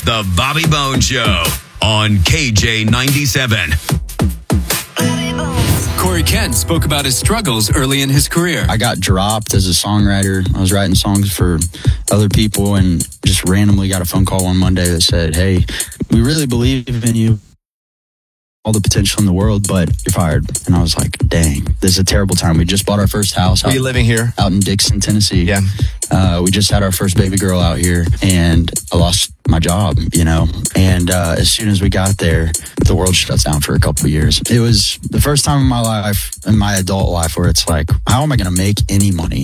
The Bobby Bones Show on KJ97. Corey Kent spoke about his struggles early in his career. I got dropped as a songwriter. I was writing songs for other people and just randomly got a phone call one Monday that said, "Hey, we really believe in you, all the potential in the world, but you're fired." And I was like, dang, this is a terrible time. We just bought our first house. Are you living here? Out in Dixon, Tennessee. Yeah. We just had our first baby girl out here, and I lost my job, And as soon as we got there, the world shuts down for a couple of years. It was the first time in my life, in my adult life, where it's like, how am I going to make any money?